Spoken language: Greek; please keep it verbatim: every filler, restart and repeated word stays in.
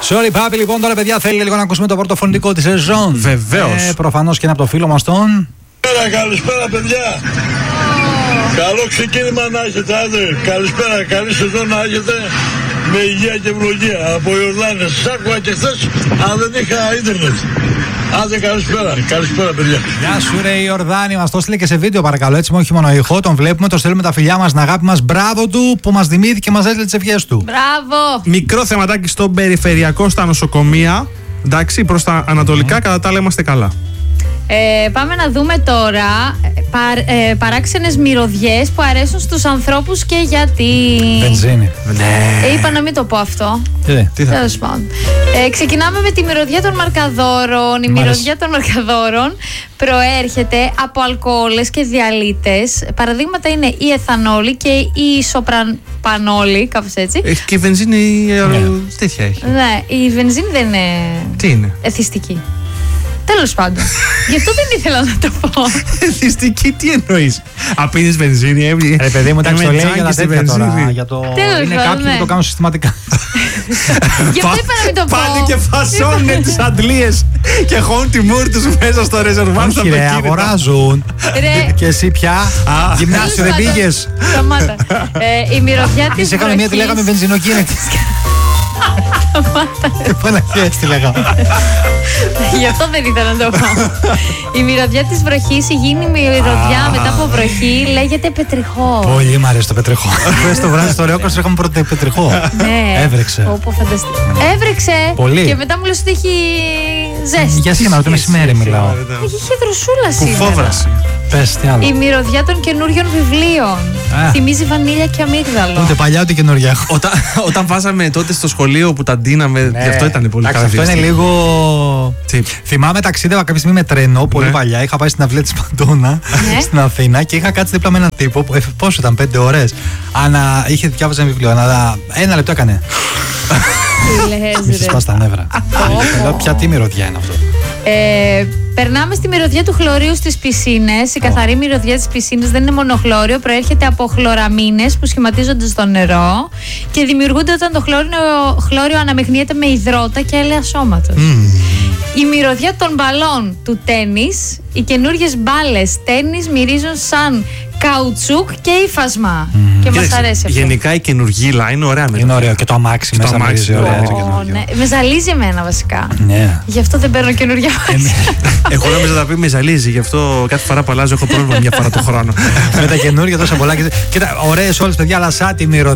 Sorry Papi, λοιπόν, τώρα παιδιά θέλει λίγο να ακούσουμε το πρώτο φωνητικό της σεζόν. Βεβαίως. Ε, προφανώς και είναι από το φίλο μας τον. Καλησπέρα, καλησπέρα παιδιά. Καλό ξεκίνημα να έχετε, άντε. Καλησπέρα, καλή σεζόν να έχετε. Με υγεία και ευλογία. Από Ιορδάνη. Σας άκουγα και χθες, αλλά δεν είχα ίντερνετ. Άντε, καλησπέρα, καλησπέρα παιδιά. Γεια σου ρε Ιορδάνη, μας το στείλε και σε βίντεο παρακαλώ, έτσι όχι μόνο ηχό, τον βλέπουμε, το στέλνουμε τα φιλιά μας, την αγάπη μας, μπράβο του που μας δημήθηκε και μας έστειλε τις ευχές του. Μπράβο! Μικρό θεματάκι στο περιφερειακό στα νοσοκομεία. Εντάξει, προς τα ανατολικά, mm. κατά τα άλλα είμαστε καλά. Ε, πάμε να δούμε τώρα πα, ε, παράξενες μυρωδιές που αρέσουν στους ανθρώπους και γιατί. Βενζίνη. Ναι. Ε, είπα να μην το πω αυτό. Τι, Τι θα Τέλος πάντων. Ε, ξεκινάμε με τη μυρωδιά των μαρκαδόρων. Η Μ' μυρωδιά των μαρκαδόρων προέρχεται από αλκοόλες και διαλύτες. Παραδείγματα είναι η εθανόλη και η ισοπραπανόλη, κάπως έτσι. Έχει και η βενζίνη, Ναι. τέτοια έχει. Ναι, η βενζίνη δεν είναι Τι είναι? εθιστική. Τέλος πάντων. Γι' αυτό δεν ήθελα να το πω. Εθιστική, τι εννοείς? Απίνεις βενζίνη, έβγαινε. Ρε παιδί μου, εντάξει, το λέει για τα τέτοια τώρα. Για το... Τέλος είναι πάντων, κάποιοι ναι. που το κάνουν συστηματικά. Γι' αυτό είπα να μην το πω. Πάνε και φασώνουν τις αντλίες και χώνουν τη μούρη τους μέσα στο ρεζερβάρ. Όχι ρε, αγοράζουν. Ρε, Και εσύ πια, γυμνάσιο δεν τέλος πάντων, πήγες. σταμάτα. Ε, η μυρωδιά της Σε έκανα μια, τη λέγαμε βροχής. βενζινοκίνητη. Παναγία, τι λέγαμε. Γι' αυτό δεν ήθελα να το πω. Η μυρωδιά της βροχής, η γίνει μυρωδιά μετά από βροχή, λέγεται πετριχό. Πολύ μ' αρέσει το πετριχό. Χθες το βράδυ στο Ρεόκαστρο είχαμε πρώτο πετριχό. Ναι. Έβρεξε. Πω, πω, φανταστικό. Έβρεξε. Πολύ. Και μετά μου λες ότι έχει ζέστη. Για σήμερα, το μεσημέρι μιλάω. Είχε δροσούλα σήμερα. Κουφόβραση. Πες, τι άλλο. Η μυρωδιά των καινούριων βιβλίων. Α. Θυμίζει βανίλια και αμύγδαλο. Ούτε παλιά ούτε καινούργια. Όταν, όταν βάζαμε τότε στο σχολείο που τα ντύναμε, γι' αυτό ήταν πολύ Εντάξει, αυτό είναι χαρακτηριστικό. λίγο. Τι? Θυμάμαι ταξίδευα κάποια στιγμή με τρένο, πολύ Ναι. παλιά. Είχα πάει στην αυλή τη Παντόνα Ναι. στην Αθήνα και είχα κάτσει δίπλα με έναν τύπο. Που, ε, πόσο ήταν, πέντε ώρες. Ανα, είχε διάβαζε ένα βιβλίο. Ανα, ένα λεπτό έκανε. Τι λες, Μη σε ρε. σπάς τα νεύρα. πω. Λέω, ποια τι μυρωδιά είναι αυτό. Ε, περνάμε στη μυρωδιά του χλωρίου στις πισίνες. Η καθαρή μυρωδιά της πισίνης δεν είναι μόνο χλώριο, προέρχεται από χλωραμίνες που σχηματίζονται στο νερό και δημιουργούνται όταν το χλώριο, χλώριο αναμειγνύεται με υδρότα και έλαια σώματος. Η μυρωδιά των μπαλών του τένις, οι καινούργιες μπάλες τένις μυρίζουν σαν καουτσούκ και ύφασμα. Και μας Κοίταξε, αρέσει αυτό. γενικά η καινουργίλα είναι ωραία με Είναι ωραίο και το αμάξι το μέσα αμάξι, μυρίζει το ωραία. αμάξι. το Ω, καινούργιο. ναι. Με ζαλίζει εμένα βασικά. Ναι. Γι' αυτό δεν παίρνω καινούργια αμάξι. Εγώ νόμιζα να τα πει με ζαλίζει, γι' αυτό κάθε φορά που αλλάζω έχω πρόβλημα μια φορά το χρόνο. Με τα καινούργια τόσα πολλά. και- Κοίτα, ωραίες όλες παιδιά, αλλά σαν τη μυρωδιά.